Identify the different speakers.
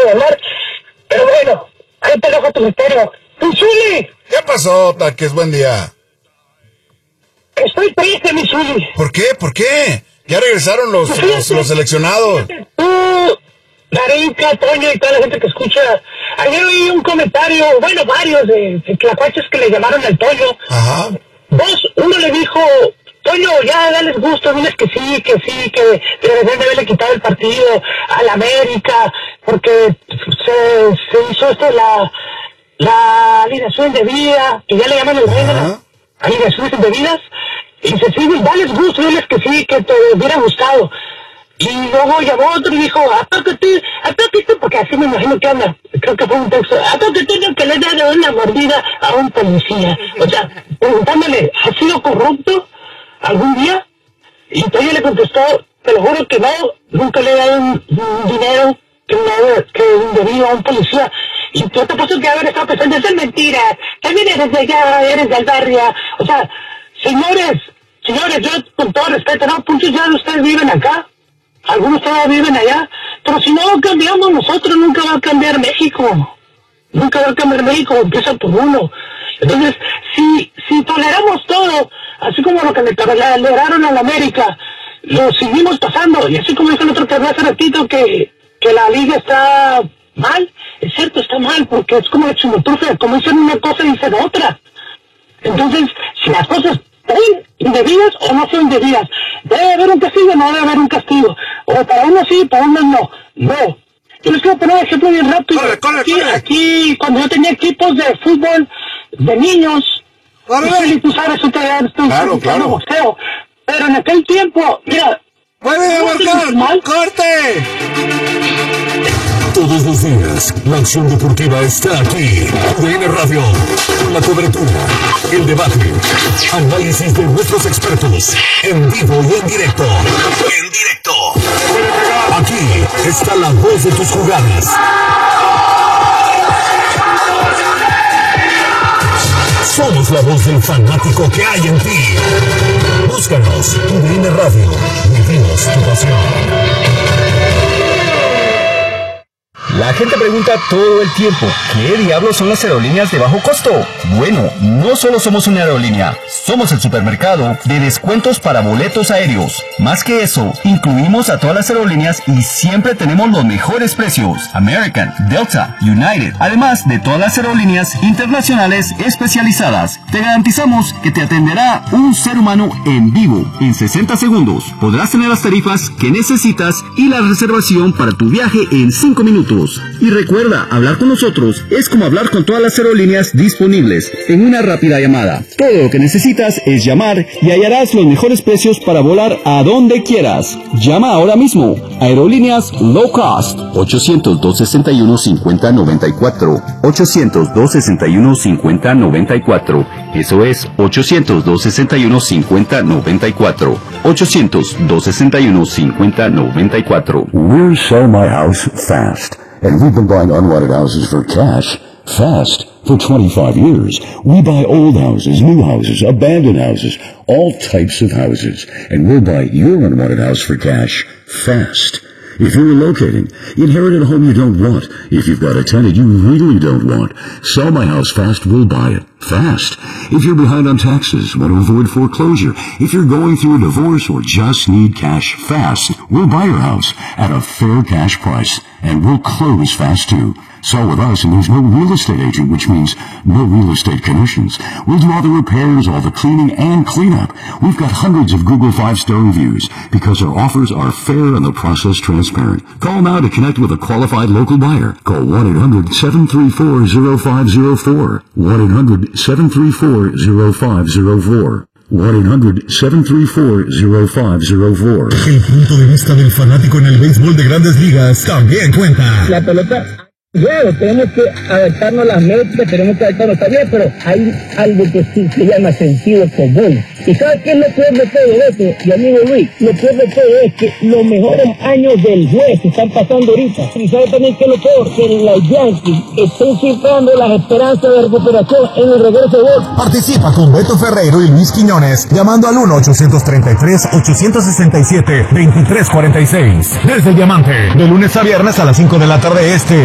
Speaker 1: de hablar. Pero bueno, ahí te dejo tu misterio. ¡Zuli!
Speaker 2: ¿Qué pasó, Taques? Buen día.
Speaker 1: Estoy triste, mi Zuli.
Speaker 2: ¿Por qué? ¿Por qué? Ya regresaron los seleccionados.
Speaker 1: Tú, Darinka, Toño y toda la gente que escucha. Ayer oí un comentario, bueno, varios de tlacuaches que le llamaron al Toño.
Speaker 2: Ajá.
Speaker 1: Uno le dijo, Toño, ya dales gusto, diles que deberían de haberle quitado el partido al América, porque se hizo esto la alineación indebida, que ya le llaman el rey de las alineaciones indebidas, y dice, sí, dales gusto, diles que te hubiera gustado. Y luego llamó otro y dijo, atácate, porque así me imagino que anda, creo que fue un texto, atácate, que le dado una mordida a un policía. O sea, preguntándole, ¿has sido corrupto algún día? Y Toño le contestó, te lo juro que no, nunca le he dado un dinero que indebido a un policía. Y yo te paso que haber estado pensando, eso es mentira, también eres de allá, eres del barrio. O sea, señores, yo con todo respeto, no, muchos ya ustedes viven acá, algunos todavía viven allá, pero si no cambiamos nosotros, nunca va a cambiar México. Nunca va a cambiar México, empieza por uno. Entonces, si toleramos todo, así como lo que le toleraron a la América, lo seguimos pasando, y así como dijo el otro que habló hace ratito que la liga está mal, es cierto, está mal, porque es como la chimoturfe, como dicen una cosa y dicen otra. Entonces, si las cosas son indebidas o no son indebidas, ¿debe haber un castigo o no debe haber un castigo? O para unos sí, para unos no. No. Yo les quiero poner un ejemplo bien rápido. Aquí, cuando yo tenía equipos de fútbol de niños, y tú sabes, tú claro. Boxeo, pero en aquel tiempo, mira,
Speaker 2: ¡puede marcar! ¡Corte!
Speaker 3: Todos los días, la acción deportiva está aquí. TUDN Radio, con la cobertura, el debate, análisis de nuestros expertos, en vivo y en directo. Aquí está la voz de tus jugadas. Somos la voz del fanático que hay en ti. Búscanos, TUDN Radio. Vivimos tu pasión.
Speaker 4: La gente pregunta todo el tiempo, ¿qué diablos son las aerolíneas de bajo costo? Bueno, no solo somos una aerolínea, somos el supermercado de descuentos para boletos aéreos. Más que eso, incluimos a todas las aerolíneas y siempre tenemos los mejores precios. American, Delta, United, además de todas las aerolíneas internacionales especializadas. Te garantizamos que te atenderá un ser humano en vivo. En 60 segundos podrás tener las tarifas que necesitas y la reservación para tu viaje en 5 minutos. Y recuerda, hablar con nosotros es como hablar con todas las aerolíneas disponibles en una rápida llamada. Todo lo que necesitas es llamar y hallarás los mejores precios para volar a donde quieras. Llama ahora mismo. Aerolíneas Low Cost. 800-261-5094. 800-261-5094. Eso es 800-261-5094. 800-261-5094.
Speaker 3: We're Sell My House Fast, and we've been buying unwanted houses for cash fast for 25 years. We buy old houses, new houses, abandoned houses, all types of houses, and we'll buy your unwanted house for cash fast. If you're relocating, inherit a home you don't want. If you've got a tenant you really don't want, Sell My House Fast will buy it fast. If you're behind on taxes, want to avoid foreclosure, if you're going through a divorce or just need cash fast, we'll buy your house at a fair cash price, and we'll close fast too. Sell with us and there's no real estate agent, which means no real estate commissions. We'll do all the repairs, all the cleaning and cleanup. We've got hundreds of Google 5-star reviews because our offers are fair and the process transparent. Call now to connect with a qualified local buyer. Call 1-800-734-0504. 1-800-734-0504. 1-800-734-0504.
Speaker 5: El punto de vista del fanático en el béisbol de Grandes Ligas también cuenta.
Speaker 1: La pelota, claro, tenemos que adaptarnos a las métricas, tenemos que adaptarnos también, pero hay algo que sí se llama sentido común. ¿Y sabes qué es lo peor de todo esto, mi amigo Luis? Lo peor de todo es que los mejores años del juez están pasando ahorita. Y sabes también que lo peor, que los Yankees estén cifrando las esperanzas de recuperación en el regreso de gol.
Speaker 5: Participa con Beto Ferreiro y Luis Quiñones llamando al 1-833-867-2346. Desde el Diamante, de lunes a viernes a las 5 de la tarde este.